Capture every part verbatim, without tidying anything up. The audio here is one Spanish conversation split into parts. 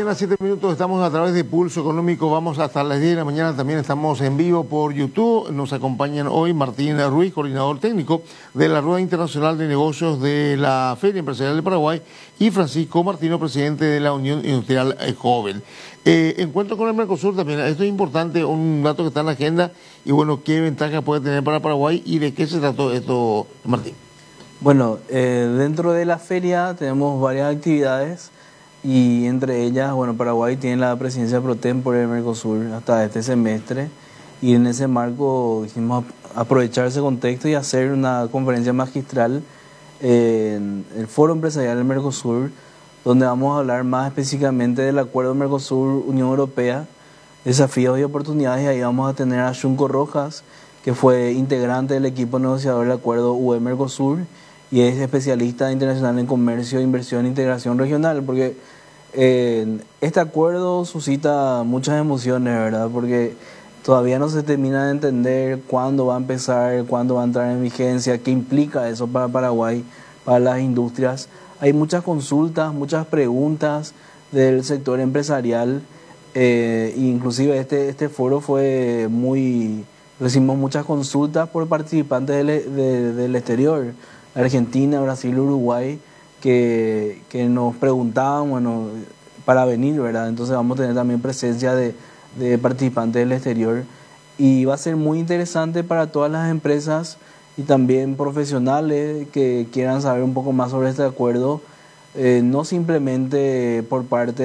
mañana, siete minutos, estamos a través de Pulso Económico, vamos hasta las diez de la mañana, también estamos en vivo por YouTube, nos acompañan hoy Martín Ruiz, coordinador técnico de la Rueda Internacional de Negocios de la Feria Empresarial de Paraguay, y Francisco Martino, presidente de la Unión Industrial Joven. Eh, encuentro con el Mercosur también, esto es importante, un dato que está en la agenda, y bueno, ¿qué ventaja puede tener para Paraguay y de qué se trató esto, Martín? Bueno, eh, dentro de la feria tenemos varias actividades y entre ellas, bueno, Paraguay tiene la presidencia pro tempore del Mercosur hasta este semestre y en ese marco quisimos aprovechar ese contexto y hacer una conferencia magistral en el Foro Empresarial del Mercosur, donde vamos a hablar más específicamente del acuerdo Mercosur-Unión Europea, desafíos y oportunidades, y ahí vamos a tener a Junco Rojas, que fue integrante del equipo negociador del acuerdo U E-Mercosur y es especialista internacional en comercio, inversión e integración regional, porque eh, este acuerdo suscita muchas emociones, ¿verdad? Porque todavía no se termina de entender cuándo va a empezar, cuándo va a entrar en vigencia, qué implica eso para Paraguay, para las industrias. Hay muchas consultas, muchas preguntas del sector empresarial, eh, inclusive este, este foro fue muy... Recibimos muchas consultas por participantes del, de, del exterior, Argentina, Brasil, Uruguay, que, que nos preguntaban, bueno, para venir, ¿verdad? Entonces vamos a tener también presencia de, de participantes del exterior y va a ser muy interesante para todas las empresas y también profesionales que quieran saber un poco más sobre este acuerdo, eh, no simplemente por parte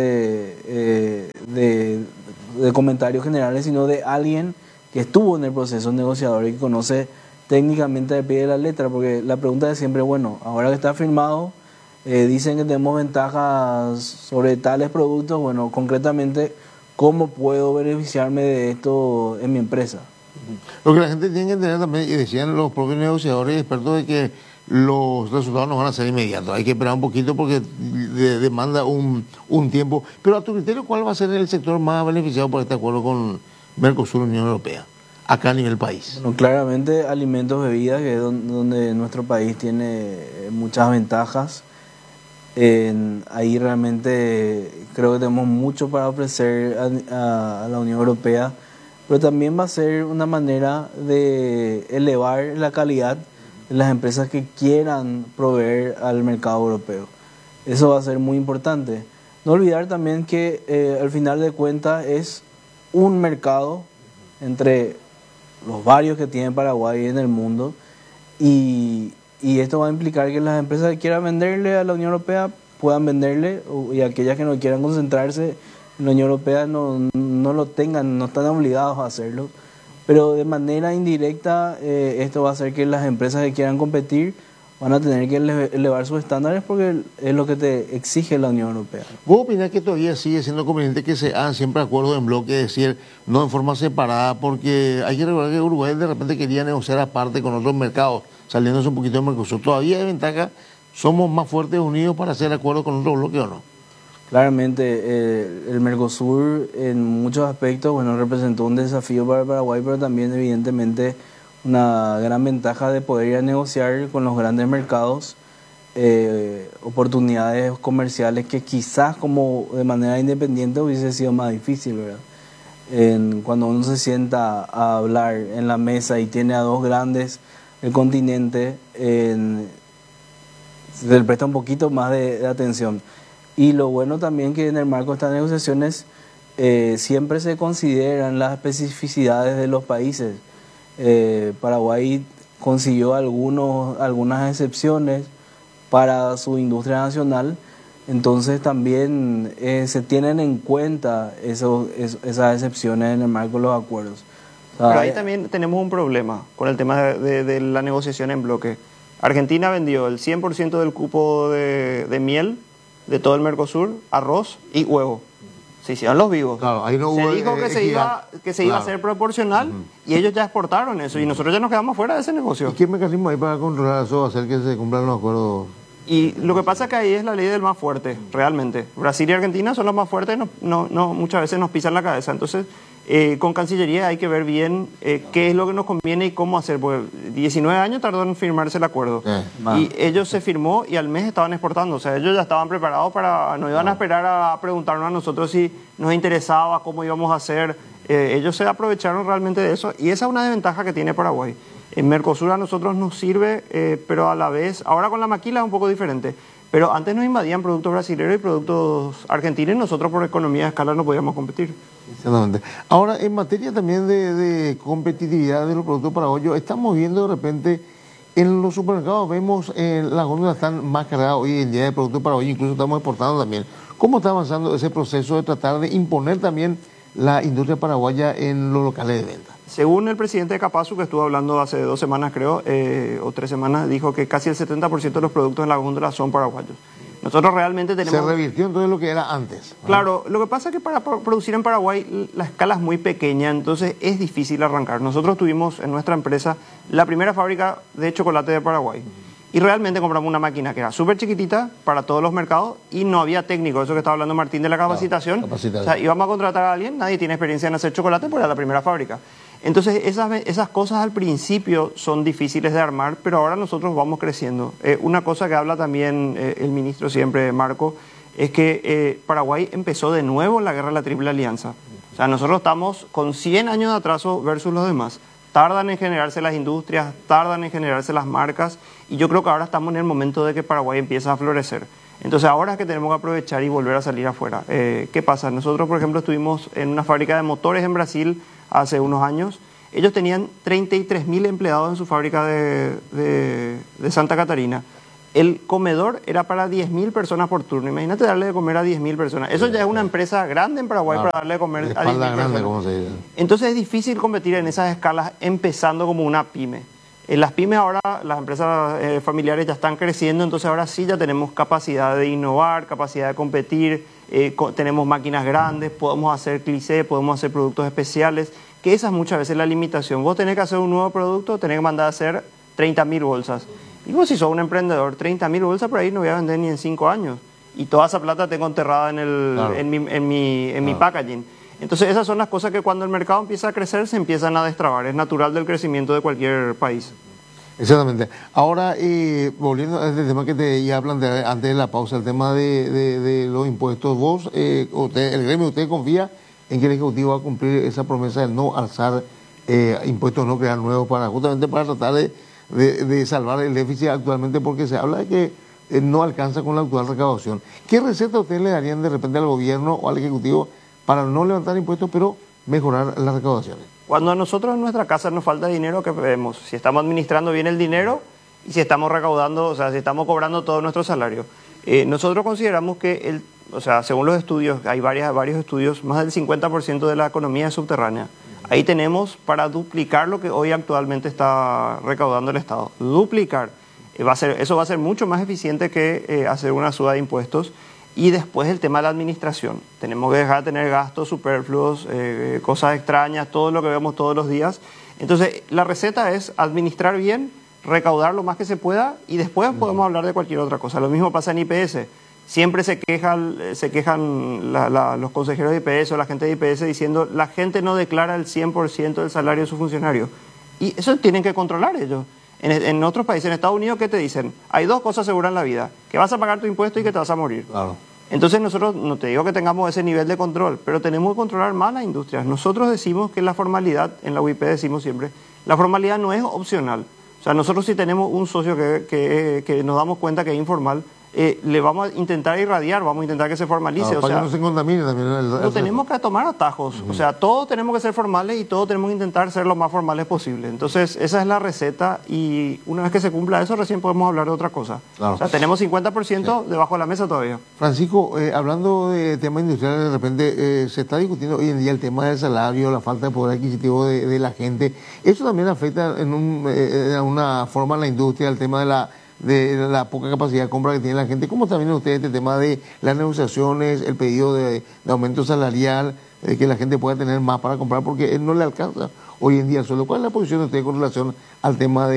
eh, de, de comentarios generales, sino de alguien que estuvo en el proceso negociador y que conoce técnicamente al pie de la letra, porque la pregunta es siempre, bueno, ahora que está firmado, eh, dicen que tenemos ventajas sobre tales productos, bueno, concretamente, ¿cómo puedo beneficiarme de esto en mi empresa? Lo que la gente tiene que entender también, y decían los propios negociadores y expertos, de que los resultados no van a ser inmediatos, hay que esperar un poquito porque de, demanda un, un tiempo, pero a tu criterio, ¿cuál va a ser el sector más beneficiado por este acuerdo con Mercosur, Unión Europea, acá a nivel país? Bueno, claramente alimentos, bebidas, que es donde nuestro país tiene muchas ventajas. En, ahí realmente creo que tenemos mucho para ofrecer a, a, a la Unión Europea, pero también va a ser una manera de elevar la calidad de las empresas que quieran proveer al mercado europeo. Eso va a ser muy importante. No olvidar también que eh, al final de cuentas es un mercado entre los varios que tiene Paraguay en el mundo y, y esto va a implicar que las empresas que quieran venderle a la Unión Europea puedan venderle y aquellas que no quieran concentrarse en la Unión Europea no, no lo tengan, no están obligados a hacerlo, pero de manera indirecta eh, esto va a hacer que las empresas que quieran competir van a tener que elevar sus estándares porque es lo que te exige la Unión Europea. ¿Vos opinás que todavía sigue siendo conveniente que se hagan siempre acuerdos en bloque, es decir, no en forma separada? Porque hay que recordar que Uruguay de repente quería negociar aparte con otros mercados, saliéndose un poquito del Mercosur. ¿Todavía hay ventaja? ¿Somos más fuertes unidos para hacer acuerdos con otro bloque o no? Claramente, eh, el Mercosur en muchos aspectos, bueno, representó un desafío para Paraguay, pero también evidentemente una gran ventaja de poder ir a negociar con los grandes mercados eh, oportunidades comerciales que quizás como de manera independiente hubiese sido más difícil, ¿verdad? En, cuando uno se sienta a hablar en la mesa y tiene a dos grandes del continente, en, se le presta un poquito más de, de atención. Y lo bueno también que en el marco de estas negociaciones eh, siempre se consideran las especificidades de los países. Eh, Paraguay consiguió algunos, algunas excepciones para su industria nacional, entonces también eh, se tienen en cuenta esos, es, esas excepciones en el marco de los acuerdos. O sea, pero ahí también tenemos un problema con el tema de, de, de la negociación en bloque. Argentina vendió el cien por ciento del cupo de, de miel de todo el Mercosur, arroz y huevo. Se hicieron los vivos. Claro, ahí no hubo, se dijo que, eh, se iba, que se iba claro. a hacer proporcional uh-huh. y ellos ya exportaron eso y nosotros ya nos quedamos fuera de ese negocio. ¿Y qué mecanismo hay para controlar eso, hacer que se cumplan los acuerdos? Y lo que pasa es que ahí es la ley del más fuerte, realmente. Brasil y Argentina son los más fuertes, no, no, no, muchas veces nos pisan la cabeza. Entonces, eh, con Cancillería hay que ver bien eh, qué es lo que nos conviene y cómo hacer. Porque diecinueve años tardó en firmarse el acuerdo. Eh, y ellos se firmó y al mes estaban exportando. O sea, ellos ya estaban preparados para... No iban a esperar a preguntarnos a nosotros si nos interesaba, cómo íbamos a hacer. Eh, ellos se aprovecharon realmente de eso. Y esa es una desventaja que tiene Paraguay. En Mercosur a nosotros nos sirve, eh, pero a la vez, ahora con la maquila es un poco diferente, pero antes nos invadían productos brasileños y productos argentinos y nosotros por economía de escala no podíamos competir. Exactamente. Ahora, en materia también de, de competitividad de los productos paraguayos, estamos viendo de repente en los supermercados, vemos eh, las góndolas están más cargadas hoy en día de productos paraguayos, incluso estamos exportando también. ¿Cómo está avanzando ese proceso de tratar de imponer también la industria paraguaya en los locales de venta? Según el presidente de Capasu, que estuvo hablando hace dos semanas creo, eh, o tres semanas, dijo que casi el setenta por ciento de los productos en la góndola son paraguayos. Nosotros realmente tenemos... Se revirtió entonces lo que era antes. Claro, lo que pasa es que para producir en Paraguay la escala es muy pequeña, entonces es difícil arrancar. Nosotros tuvimos en nuestra empresa la primera fábrica de chocolate de Paraguay. Y realmente compramos una máquina que era súper chiquitita para todos los mercados y no había técnico. Eso que estaba hablando Martín de la capacitación. Claro, capacitación. O sea, íbamos a contratar a alguien, nadie tiene experiencia en hacer chocolate porque era la primera fábrica. Entonces, esas, esas cosas al principio son difíciles de armar, pero ahora nosotros vamos creciendo. Eh, una cosa que habla también eh, el ministro siempre, Marco, es que eh, Paraguay empezó de nuevo la guerra de la Triple Alianza. O sea, nosotros estamos con cien años de atraso versus los demás. Tardan en generarse las industrias, tardan en generarse las marcas, y yo creo que ahora estamos en el momento de que Paraguay empieza a florecer. Entonces ahora es que tenemos que aprovechar y volver a salir afuera. Eh, ¿Qué pasa? Nosotros, por ejemplo, estuvimos en una fábrica de motores en Brasil hace unos años. Ellos tenían treinta y tres mil empleados en su fábrica de, de, de Santa Catarina. El comedor era para diez mil personas por turno. Imagínate darle de comer a diez mil personas. Eso ya es una empresa grande en Paraguay, claro, para darle de comer a diez mil personas. ¿Cómo se dice? Entonces es difícil competir en esas escalas empezando como una pyme. En las pymes ahora, las empresas eh, familiares ya están creciendo, entonces ahora sí ya tenemos capacidad de innovar, capacidad de competir, eh, co tenemos máquinas grandes, podemos hacer cliché, podemos hacer productos especiales, que esa es muchas veces la limitación. Vos tenés que hacer un nuevo producto, tenés que mandar a hacer treinta mil bolsas. Y vos si sos un emprendedor, treinta mil bolsas por ahí no voy a vender ni en cinco años. Y toda esa plata tengo enterrada en, el, claro, en, mi, en, mi, en claro. mi packaging. Entonces esas son las cosas que cuando el mercado empieza a crecer se empiezan a destrabar. Es natural del crecimiento de cualquier país. Exactamente. Ahora, eh, volviendo a este tema que te iba a plantear antes de la pausa, el tema de, de, de los impuestos, vos, eh, usted, el gremio, ¿usted confía en que el Ejecutivo va a cumplir esa promesa de no alzar eh, impuestos, no crear nuevos, para justamente para tratar de, de, de salvar el déficit actualmente, porque se habla de que eh, no alcanza con la actual recaudación? ¿Qué receta ustedes le darían de repente al gobierno o al Ejecutivo para no levantar impuestos, pero mejorar las recaudaciones? Cuando a nosotros en nuestra casa nos falta dinero, ¿qué vemos? Si estamos administrando bien el dinero y si estamos recaudando, o sea, si estamos cobrando todo nuestro salario. Eh, nosotros consideramos que, el, o sea, según los estudios, hay varias, varios estudios, más del cincuenta por ciento de la economía es subterránea. Ahí tenemos para duplicar lo que hoy actualmente está recaudando el Estado. Duplicar. Eh, va a ser, eso va a ser mucho más eficiente que eh, hacer una suba de impuestos. Y después el tema de la administración. Tenemos que dejar de tener gastos superfluos, eh, cosas extrañas, todo lo que vemos todos los días. Entonces, la receta es administrar bien, recaudar lo más que se pueda y después podemos hablar de cualquier otra cosa. Lo mismo pasa en I P S. Siempre se quejan, se quejan la, la, los consejeros de I P S o la gente de I P S diciendo la gente no declara el cien por ciento del salario de su funcionario. Y eso tienen que controlar ellos. En, en otros países, en Estados Unidos, ¿qué te dicen? Hay dos cosas seguras en la vida, que vas a pagar tu impuesto y que te vas a morir. Claro. Entonces nosotros, no te digo que tengamos ese nivel de control, pero tenemos que controlar más las industrias. Nosotros decimos que la formalidad, en la U I P decimos siempre, la formalidad no es opcional. O sea, nosotros si tenemos un socio que, que, que nos damos cuenta que es informal, eh, le vamos a intentar irradiar, vamos a intentar que se formalice. Claro, o para sea, que no se contamine también. El, el no tenemos que tomar atajos. Uh-huh. O sea, todos tenemos que ser formales y todos tenemos que intentar ser lo más formales posible. Entonces, esa es la receta y una vez que se cumpla eso, recién podemos hablar de otra cosa. Claro. O sea, tenemos cincuenta por ciento sí. debajo de la mesa todavía. Francisco, eh, hablando de temas industriales, de repente eh, se está discutiendo hoy en día el tema del salario, la falta de poder adquisitivo de, de la gente. ¿Eso también afecta en, un, eh, de una forma a la industria, el tema de la de la poca capacidad de compra que tiene la gente? ¿Cómo también ustedes este tema de las negociaciones, el pedido de, de aumento salarial, de que la gente pueda tener más para comprar porque no le alcanza hoy en día solo? ¿Cuál es la posición de ustedes con relación al tema de,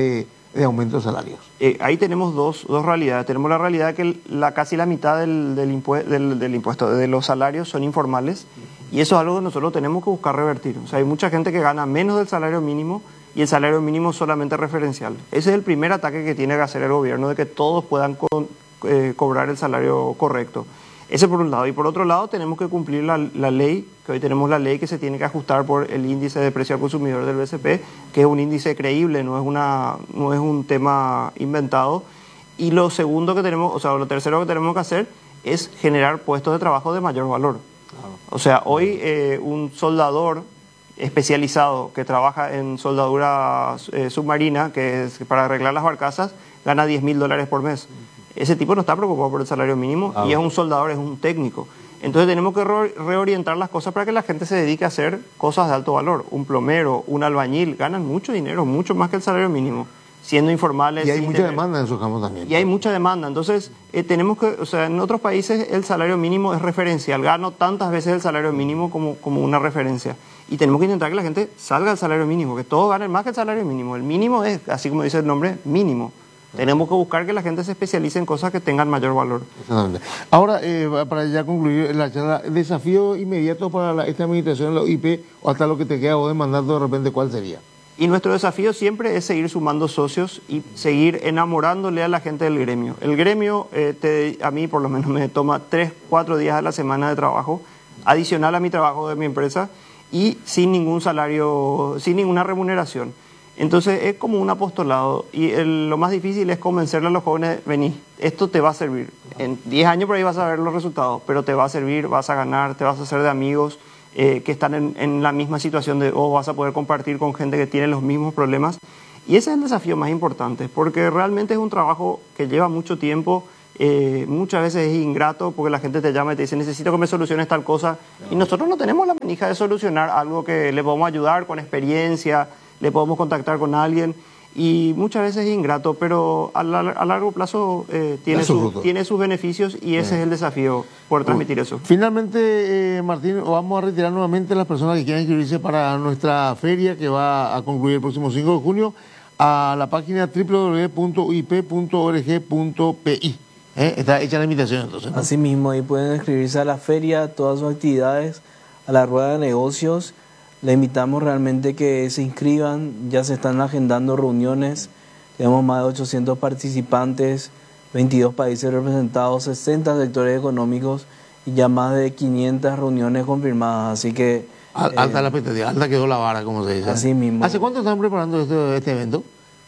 de aumento de salarios. Eh, ahí tenemos dos, dos realidades. Tenemos la realidad que el- la, casi la mitad del, del, impue- del, del impuesto, de los salarios son informales, y eso es algo que nosotros tenemos que buscar revertir. O sea, hay mucha gente que gana menos del salario mínimo y el salario mínimo es solamente referencial. Ese es el primer ataque que tiene que hacer el gobierno, de que todos puedan con- eh, cobrar el salario correcto. Ese por un lado. Y por otro lado tenemos que cumplir la, la ley, que hoy tenemos la ley que se tiene que ajustar por el índice de precio al consumidor del B C P, que es un índice creíble, no es, una, no es un tema inventado. Y lo segundo que tenemos, o sea, lo tercero que tenemos que hacer es generar puestos de trabajo de mayor valor. O sea, hoy eh, un soldador especializado que trabaja en soldadura eh, submarina, que es para arreglar las barcazas, gana diez mil dólares por mes. Ese tipo no está preocupado por el salario mínimo Ah, y es un soldador, es un técnico. Entonces tenemos que re- reorientar las cosas para que la gente se dedique a hacer cosas de alto valor. Un plomero, un albañil, ganan mucho dinero, mucho más que el salario mínimo, siendo informales. Y hay sin mucha tener- demanda en esos campos también. y hay mucha demanda. Entonces, eh, tenemos que, o sea, en otros países el salario mínimo es referencial. Gano tantas veces el salario mínimo como, como una referencia. Y tenemos que intentar que la gente salga del salario mínimo, que todos ganen más que el salario mínimo. El mínimo es, así como dice el nombre, mínimo. Tenemos que buscar que la gente se especialice en cosas que tengan mayor valor. Exactamente. Ahora, eh, para ya concluir la charla, desafío inmediato para la- esta administración, la O I P, o hasta lo que te queda vos de mandato de repente, ¿cuál sería? Y nuestro desafío siempre es seguir sumando socios y seguir enamorándole a la gente del gremio. El gremio, eh, te- a mí por lo menos me toma tres, cuatro días a la semana de trabajo, adicional a mi trabajo de mi empresa, y sin ningún salario, sin ninguna remuneración. Entonces es como un apostolado, y el- lo más difícil es convencerle a los jóvenes, vení, esto te va a servir. En diez años por ahí vas a ver los resultados, pero te va a servir, vas a ganar, te vas a hacer de amigos eh, que están en, en la misma situación de vos, vas a poder compartir con gente que tiene los mismos problemas. Y ese es el desafío más importante, porque realmente es un trabajo que lleva mucho tiempo, eh, muchas veces es ingrato, porque la gente te llama y te dice, necesito que me soluciones tal cosa, y nosotros no tenemos la manija de solucionar algo que le podemos ayudar con experiencia, le podemos contactar con alguien, y muchas veces es ingrato, pero a, la- a largo plazo eh, tiene, Da su su- fruto. tiene sus beneficios, y ese es el desafío, poder transmitir eso. Finalmente, eh, Martín, vamos a retirar nuevamente a las personas que quieran inscribirse para nuestra feria que va a concluir el próximo cinco de junio a la página doble u doble u doble u punto u i p punto org punto p i. ¿Eh? Está hecha la invitación entonces, ¿no? Asimismo, ahí pueden inscribirse a la feria, todas sus actividades, a la rueda de negocios. Le invitamos realmente que se inscriban, ya se están agendando reuniones, tenemos más de ochocientos participantes, veintidós países representados, sesenta sectores económicos y ya más de quinientas reuniones confirmadas, así que... Al- Alta la expectativa, alta quedó la vara, como se dice. Así mismo. ¿Hace cuánto están preparando este, este evento?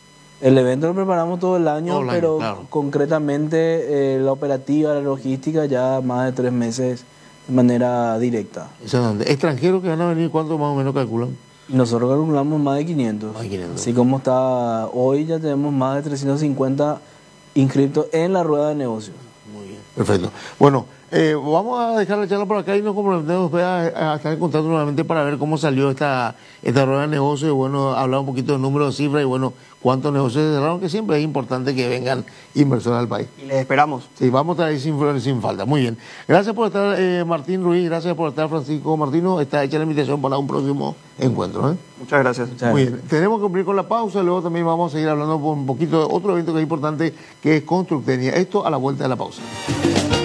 El evento lo preparamos todo el año, Todo el año, pero claro. concretamente eh, la operativa, la logística, ya más de tres meses de manera directa. Exactamente. ¿Extranjeros que van a venir cuánto más o menos calculan? Y nosotros calculamos más de quinientos. Más de quinientos. Así como está hoy, ya tenemos más de trescientos cincuenta inscritos en la rueda de negocios. Muy bien. Perfecto. Bueno, eh, vamos a dejar la charla por acá y nos comprometemos a, a estar en contacto nuevamente para ver cómo salió esta, esta rueda de negocios. Y bueno, hablar un poquito del número de cifras y bueno, cuántos negocios se cerraron, que siempre es importante que vengan inversores al país. Y les esperamos. Sí, vamos a estar ahí sin, sin falta. Muy bien. Gracias por estar, eh, Martín Ruiz. Gracias por estar, Francisco Martino. Está hecha la invitación para un próximo encuentro. ¿eh? Muchas gracias. Muchas Muy gracias. bien. Tenemos que cumplir con la pausa. Luego también vamos a seguir hablando por un poquito de otro evento que es importante, que es Constructenia. Esto a la vuelta de la pausa.